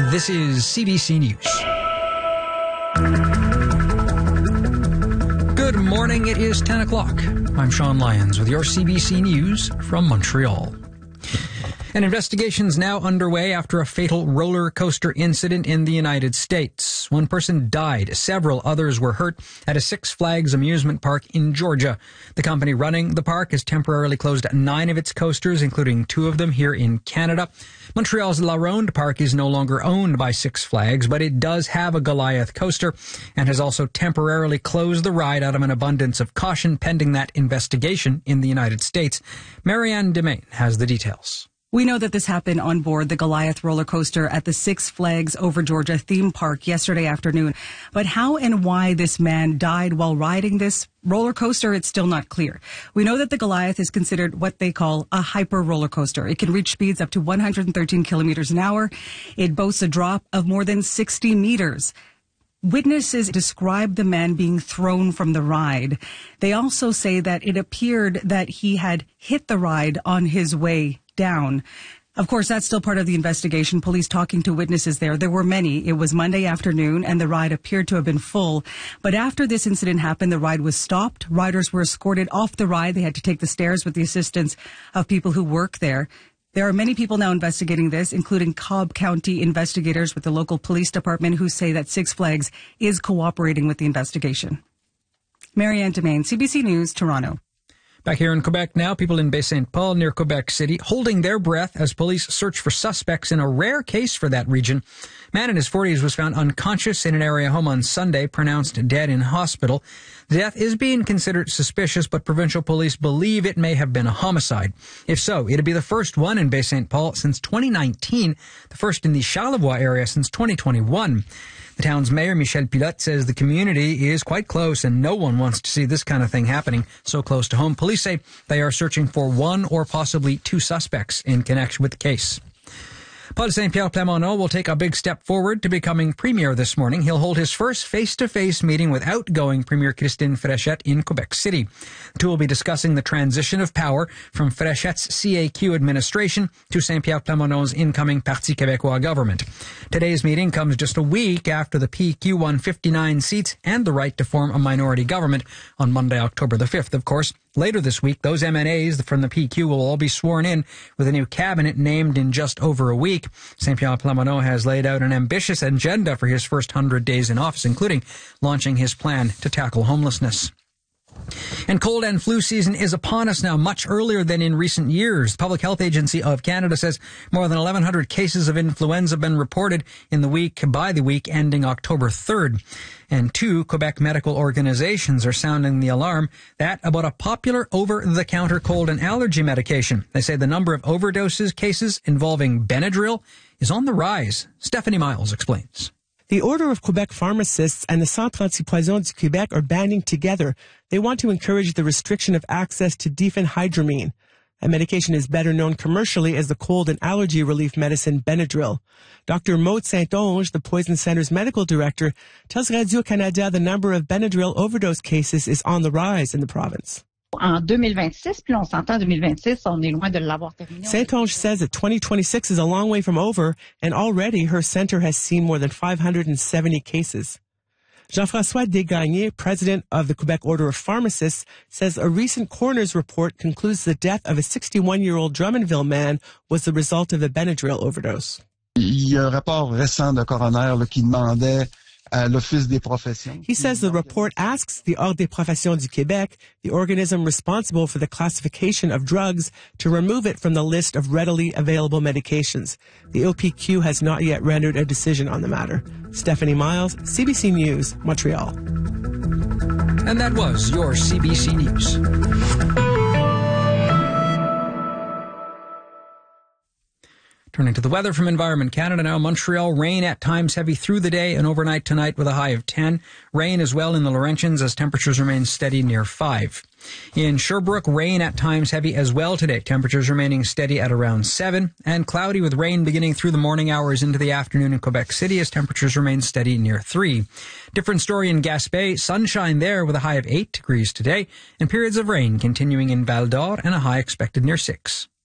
This is CBC News. Good morning. It is 10 o'clock. I'm Sean Lyons with your CBC News from Montreal. An investigation is now underway after a fatal roller coaster incident in the United States. One person died. Several others were hurt at a Six Flags amusement park in Georgia. The company running the park has temporarily closed 9 of its coasters, including 2 of them here in Canada. Montreal's La Ronde Park is no longer owned by Six Flags, but it does have a Goliath coaster and has also temporarily closed the ride out of an abundance of caution pending that investigation in the United States. Marianne Demain has the details. We know that this happened on board the Goliath roller coaster at the Six Flags Over Georgia theme park yesterday afternoon. But how and why this man died while riding this roller coaster, it's still not clear. We know that the Goliath is considered what they call a hyper roller coaster. It can reach speeds up to 113 kilometers an hour. It boasts a drop of more than 60 meters. Witnesses describe the man being thrown from the ride. They also say that it appeared that he had hit the ride on his way down. Of course, that's still part of the investigation. Police talking to witnesses there. There were many. It was Monday afternoon and the ride appeared to have been full. But after this incident happened, the ride was stopped. Riders were escorted off the ride. They had to take the stairs with the assistance of people who work there. There are many people now investigating this, including Cobb County investigators with the local police department who say that Six Flags is cooperating with the investigation. Marianne Demain, CBC News, Toronto. Back here in Quebec now, people in Baie-Saint-Paul near Quebec City holding their breath as police search for suspects in a rare case for that region. A man in his 40s was found unconscious in an area home on Sunday, pronounced dead in hospital. The death is being considered suspicious, but provincial police believe it may have been a homicide. If so, it'd be the first one in Baie-Saint-Paul since 2019, the first in the Charlevoix area since 2021. The town's mayor, Michel Pilote, says the community is quite close and no one wants to see this kind of thing happening so close to home. Police say they are searching for 1 or possibly 2 suspects in connection with the case. Paul Saint-Pierre Plamondon will take a big step forward to becoming premier this morning. He'll hold his first face-to-face meeting with outgoing Premier Christine Fréchette in Quebec City. The two will be discussing the transition of power from Fréchette's CAQ administration to Saint-Pierre Plamondon's incoming Parti Québécois government. Today's meeting comes just a week after the PQ won 59 seats and the right to form a minority government on Monday, October the 5th, of course. Later this week, those MNAs from the PQ will all be sworn in with a new cabinet named in just over a week. Saint-Pierre Plamondon has laid out an ambitious agenda for his first 100 days in office, including launching his plan to tackle homelessness. And cold and flu season is upon us now, much earlier than in recent years. The Public Health Agency of Canada says more than 1,100 cases of influenza have been reported in the week by the week ending October 3rd. And 2 Quebec medical organizations are sounding the alarm about a popular over-the-counter cold and allergy medication. They say the number of overdoses cases involving Benadryl is on the rise. Stephanie Miles explains. The Order of Quebec Pharmacists and the Centre Antipoison du Québec are banding together. They want to encourage the restriction of access to diphenhydramine. That medication is better known commercially as the cold and allergy relief medicine Benadryl. Dr. Maude Saint-Onge, the Poison Center's medical director, tells Radio-Canada the number of Benadryl overdose cases is on the rise in the province. En 2026, puis on s'entend 2026, on est loin de l'avoir terminé. Saint-Onge says that 2026 is a long way from over, and already her center has seen more than 570 cases. Jean-François Desgagnés, president of the Quebec Order of Pharmacists, says a recent coroner's report concludes the death of a 61-year-old Drummondville man was the result of a Benadryl overdose. Il y a un rapport récent de coroner qui demandait à l'Office des professions. He says the report asks the Ordre des professions du Québec, the organism responsible for the classification of drugs, to remove it from the list of readily available medications. The OPQ has not yet rendered a decision on the matter. Stephanie Miles, CBC News, Montreal. And that was your CBC News. Turning to the weather from Environment Canada now, Montreal, rain at times heavy through the day and overnight tonight with a high of 10. Rain as well in the Laurentians as temperatures remain steady near 5. In Sherbrooke, rain at times heavy as well today. Temperatures remaining steady at around 7. And cloudy with rain beginning through the morning hours into the afternoon in Quebec City as temperatures remain steady near 3. Different story in Gaspé. Sunshine there with a high of 8 degrees today. And periods of rain continuing in Val d'Or and a high expected near 6.